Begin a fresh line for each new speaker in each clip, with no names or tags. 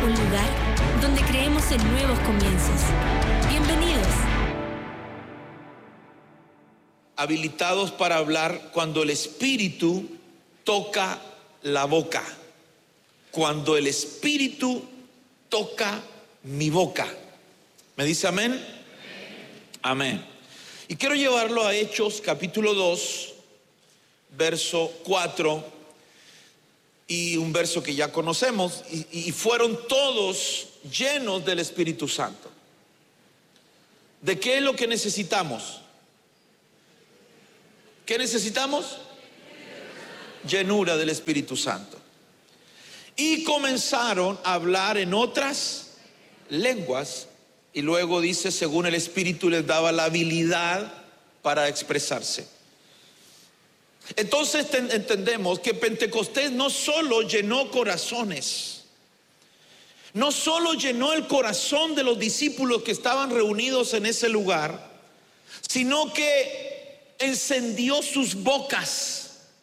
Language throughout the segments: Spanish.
un lugar donde creemos en nuevos comienzos. Bienvenidos.
Habilitados para hablar cuando el Espíritu toca la boca. Cuando el Espíritu toca mi boca. ¿Me dice amén? Amén. Y quiero llevarlo a Hechos capítulo 2, verso 4. Y un verso que ya conocemos, y fueron todos llenos del Espíritu Santo. ¿De qué es lo que necesitamos? ¿Qué necesitamos? Llenura del Espíritu Santo. Y comenzaron a hablar en otras lenguas, y luego dice, según el Espíritu les daba la habilidad para expresarse. Entonces entendemos que Pentecostés no solo llenó corazones, no solo llenó el corazón de los discípulos que estaban reunidos en ese lugar, sino que encendió sus bocas.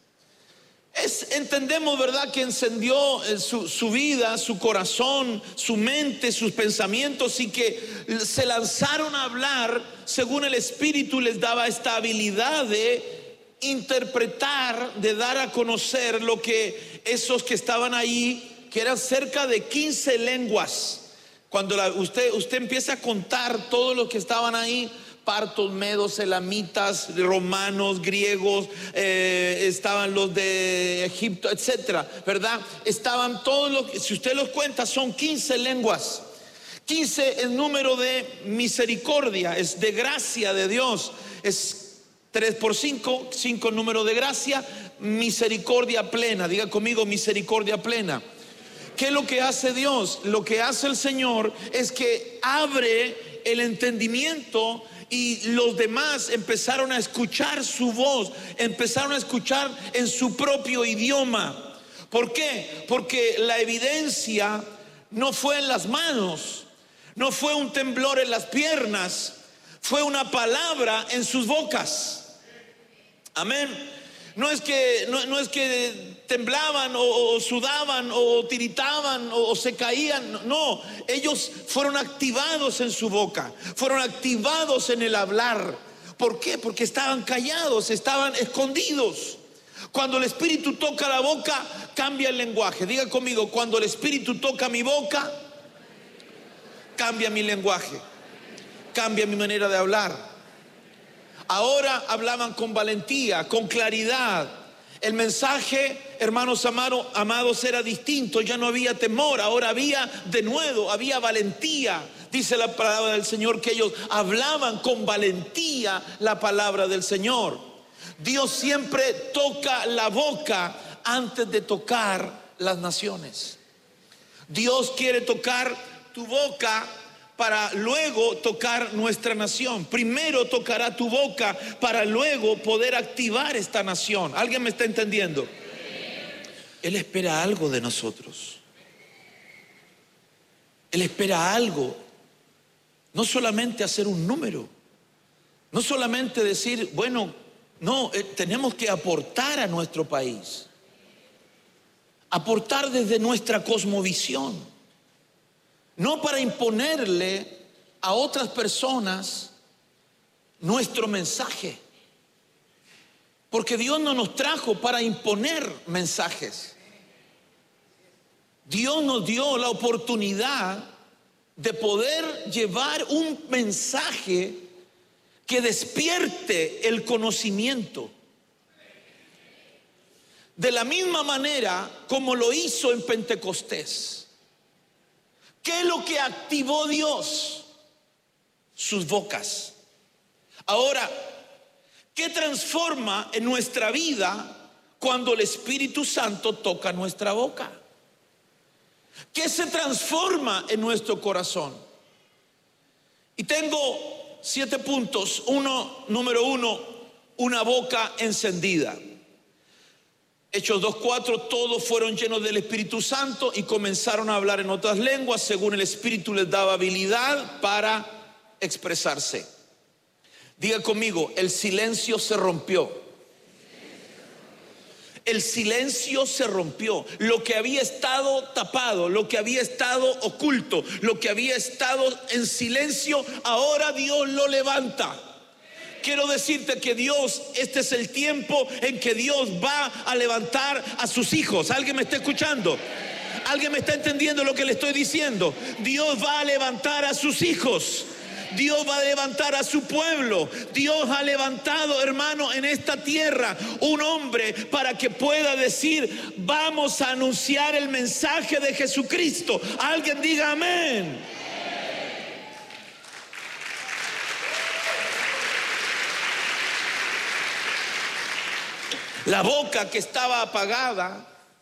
Entendemos, ¿verdad?, que encendió su vida, su corazón, su mente, sus pensamientos, y que se lanzaron a hablar según el Espíritu les daba esta habilidad de interpretar, de dar a conocer lo que esos que estaban ahí, que eran cerca de 15 lenguas. Cuando usted empieza a contar todos los que estaban ahí, partos, medos, elamitas, romanos, griegos, estaban los de Egipto, etcétera, ¿verdad? Estaban todos los, si usted los cuenta, son 15 lenguas. 15 es número de misericordia, es de gracia de Dios, es 3 por 5, 5 número de gracia, misericordia plena. Diga conmigo, misericordia plena. ¿Qué es lo que hace Dios? Lo que hace el Señor es que abre el entendimiento, y los demás empezaron a escuchar su voz, empezaron a escuchar en su propio idioma. ¿Por qué? Porque la evidencia no fue en las manos, no fue un temblor en las piernas, fue una palabra en sus bocas. Amén. No es que temblaban o sudaban o tiritaban o se caían. No, ellos fueron activados en su boca, fueron activados en el hablar. ¿Por qué? Porque estaban callados, estaban escondidos. Cuando el Espíritu toca la boca, cambia el lenguaje. Diga conmigo, cuando el Espíritu toca mi boca, cambia mi lenguaje, cambia mi manera de hablar. Ahora hablaban con valentía, con claridad. El mensaje, hermanos amados, era distinto. Ya no había temor, ahora había de nuevo, había valentía. Dice la palabra del Señor que ellos hablaban con valentía la palabra del Señor. Dios siempre toca la boca antes de tocar las naciones. Dios quiere tocar tu boca para luego tocar nuestra nación. Primero tocará tu boca para luego poder activar esta nación. ¿Alguien me está entendiendo? Él espera algo de nosotros. Él espera algo. No solamente hacer un número, no solamente decir, bueno, no, tenemos que aportar a nuestro país, aportar desde nuestra cosmovisión. No para imponerle a otras personas nuestro mensaje. Porque Dios no nos trajo para imponer mensajes. Dios nos dio la oportunidad de poder llevar un mensaje que despierte el conocimiento. De la misma manera como lo hizo en Pentecostés. ¿Qué es lo que activó Dios? Sus bocas. Ahora, ¿qué transforma en nuestra vida cuando el Espíritu Santo toca nuestra boca? ¿Qué se transforma en nuestro corazón? Y tengo 7 puntos. Número 1, una boca encendida. Hechos 2:4, todos fueron llenos del Espíritu Santo y comenzaron a hablar en otras lenguas según el Espíritu les daba habilidad para expresarse. Diga conmigo, el silencio se rompió. El silencio se rompió. Lo que había estado tapado, lo que había estado oculto, lo que había estado en silencio, ahora Dios lo levanta. Quiero decirte que Dios, este es el tiempo en que Dios va a levantar a sus hijos. ¿Alguien me está escuchando? ¿Alguien me está entendiendo lo que le estoy diciendo? Dios va a levantar a sus hijos. Dios va a levantar a su pueblo. Dios ha levantado, hermano, en esta tierra un hombre para que pueda decir: vamos a anunciar el mensaje de Jesucristo. Alguien diga amén. La boca que estaba apagada